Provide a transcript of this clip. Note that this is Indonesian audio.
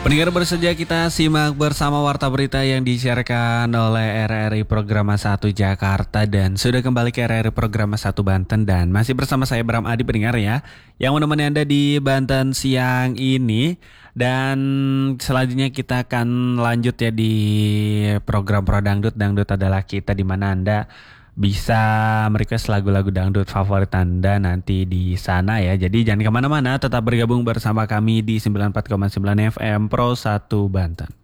Pendengar bersedia, kita simak bersama Warta Berita yang disiarkan oleh RRI Programa 1 Jakarta dan sudah kembali ke RRI Programa 1 Banten dan masih bersama saya Bram Adi pendengar ya yang menemani Anda di Banten siang ini. Dan selanjutnya kita akan lanjut ya di program Pro Dangdut. Dangdut adalah kita, di mana Anda bisa merequest lagu-lagu dangdut favorit Anda nanti di sana ya. Jadi jangan kemana-mana, tetap bergabung bersama kami di 94,9 FM Pro 1 Banten.